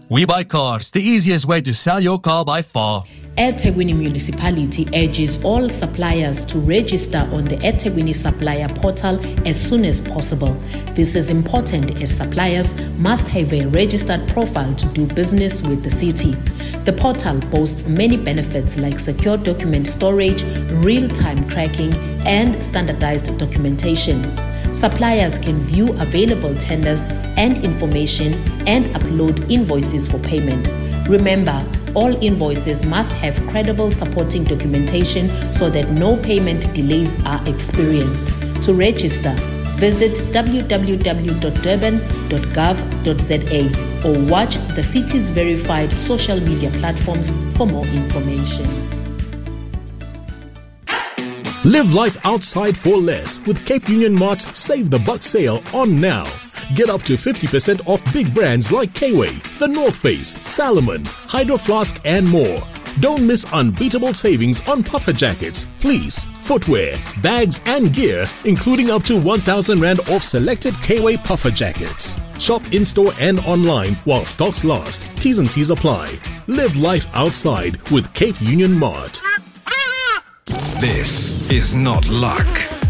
We Buy Cars, the easiest way to sell your car by far. eThekwini Municipality urges all suppliers to register on the eThekwini Supplier Portal as soon as possible. This is important as suppliers must have a registered profile to do business with the city. The portal boasts many benefits like secure document storage, real-time tracking, and standardized documentation. Suppliers can view available tenders and information and upload invoices for payment. Remember, all invoices must have credible supporting documentation so that no payment delays are experienced. To register, visit www.durban.gov.za or watch the city's verified social media platforms for more information. Live life outside for less with Cape Union Mart's Save the Buck sale on now. Get up to 50% off big brands like K-Way, The North Face, Salomon, Hydro Flask and more. Don't miss unbeatable savings on puffer jackets, fleece, footwear, bags and gear, including up to 1,000 Rand off selected K-Way puffer jackets. Shop in-store and online while stocks last. T's and C's apply. Live life outside with Cape Union Mart. This is not luck.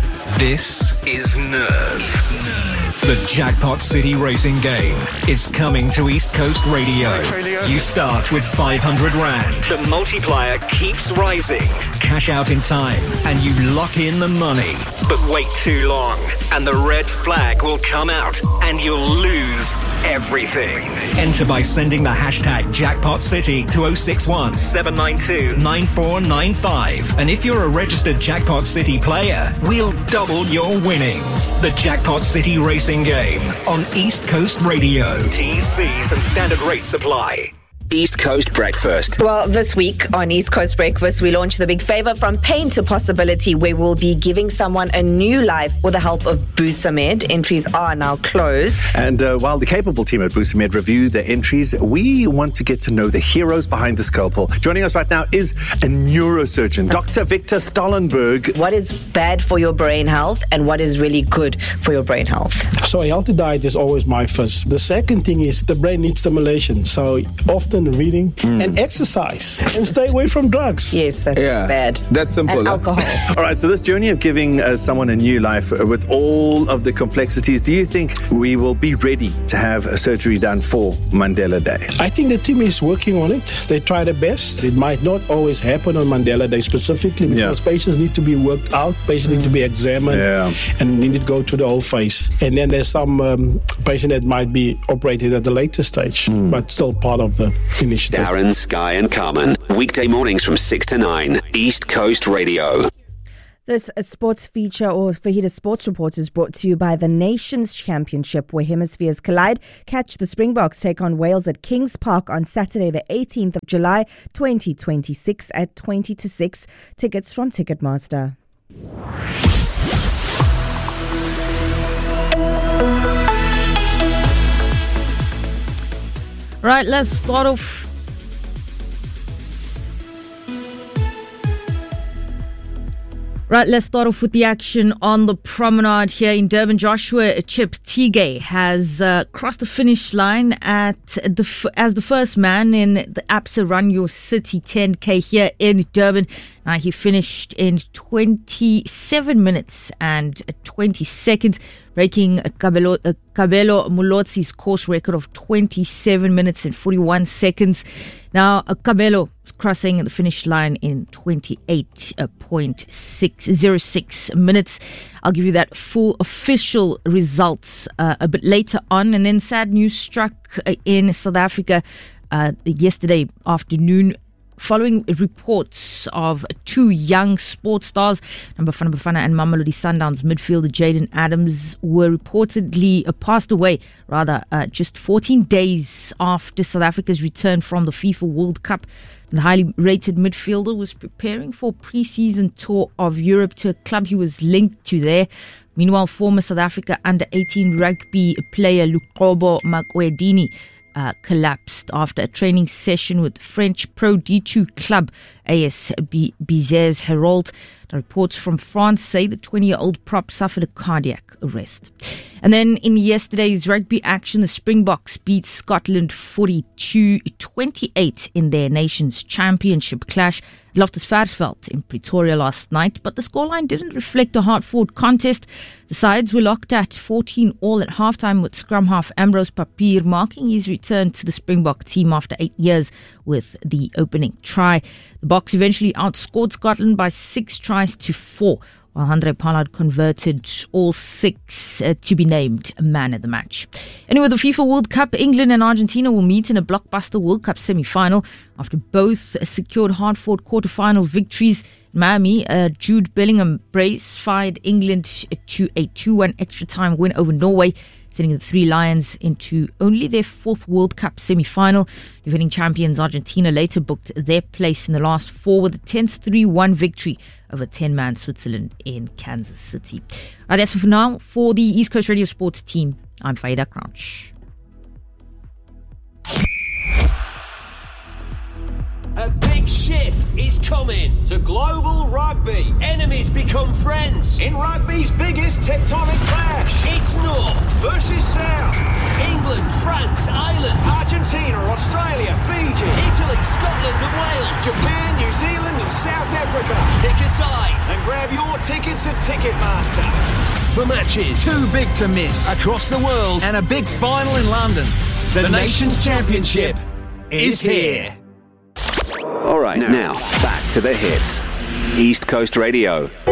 This is nerve. The Jackpot City Racing Game is coming to East Coast Radio. You start with 500 Rand. The multiplier keeps rising. Cash out in time and you lock in the money. But wait too long and the red flag will come out and you'll lose everything. Enter by sending the hashtag Jackpot City to 061 792 9495. And if you're a registered Jackpot City player, we'll double your winnings. The Jackpot City Racing Game on East Coast Radio. T's, C's and standard rates apply. East Coast Breakfast. Well, this week on East Coast Breakfast, we launched the big favor from pain to possibility, where we'll be giving someone a new life with the help of Busamed. Entries are now closed. And while the capable team at Busamed review the entries, we want to get to know the heroes behind the scalpel. Joining us right now is a neurosurgeon, Dr. Victor Stollenberg. What is bad for your brain health and what is really good for your brain health? So a healthy diet is always my first. The second thing is the brain needs stimulation. So often reading and exercise and stay away from drugs. Yes, that's bad. That's simple. And alcohol. All right, so this journey of giving someone a new life with all of the complexities, do you think we will be ready to have a surgery done for Mandela Day? I think the team is working on it. They try their best. It might not always happen on Mandela Day specifically because patients need to be worked out, patients need to be examined, and need to go to the whole face. And then there's some patient that might be operated at the later stage, but still part of the initiative. Darren, Sky and Carmen. Weekday mornings from 6 to 9. East Coast Radio. This sports feature or Fajita Sports Report is brought to you by the Nations Championship, where hemispheres collide. Catch the Springboks take on Wales at Kings Park on Saturday the 18th of July 2026 at 20 to 6. Tickets from Ticketmaster. Right, let's start off. With the action on the promenade here in Durban. Joshua Cheptegei has crossed the finish line as the first man in the Absa Run Your City 10K here in Durban. Now he finished in 27 minutes and 20 seconds, breaking Kabelo Mulotsi's course record of 27 minutes and 41 seconds. Now, Kabelo crossing the finish line in 28.606 minutes. I'll give you that full official results a bit later on. And then sad news struck in South Africa yesterday afternoon, following reports of two young sports stars, Bafana and Mamelodi Sundowns midfielder Jaden Adams, were reportedly passed away, just 14 days after South Africa's return from the FIFA World Cup. The highly rated midfielder was preparing for a pre-season tour of Europe to a club he was linked to there. Meanwhile, former South Africa under-18 rugby player Luqobo Makwedini collapsed after a training session with French Pro D2 club AS Bizets Herald. The reports from France say the 20-year-old prop suffered a cardiac arrest. And then in yesterday's rugby action, the Springboks beat Scotland 42-28 in their Nations Championship clash at Loftus Versfeld in Pretoria last night, but the scoreline didn't reflect a hard-fought contest. The sides were locked at 14-all at halftime, with scrum half Ambrose Papier marking his return to the Springbok team after 8 years with the opening try. The Boks eventually outscored Scotland by 6 tries to 4. While Andre Pollard converted all 6 to be named man of the match. Anyway, the FIFA World Cup, England and Argentina will meet in a blockbuster World Cup semi-final after both secured hard-fought quarter-final victories. In Miami, Jude Bellingham brace fired England to a 2-1 extra-time win over Norway, sending the Three Lions into only their 4th World Cup semi-final. Defending champions Argentina later booked their place in the last 4 with a tense 3-1 victory over 10-man Switzerland in Kansas City. That's it for now. For the East Coast Radio Sports team, I'm Faida Crouch. A big shift is coming to global rugby. Enemies become friends in rugby's biggest tectonic clash. It's North versus South. England, France, Ireland, Argentina, Australia, Fiji, Italy, Scotland and Wales, Japan, New Zealand and South Africa. Pick a side and grab your tickets at Ticketmaster. For matches too big to miss across the world and a big final in London, the Nations Championship is here. All right, now back to the hits. East Coast Radio.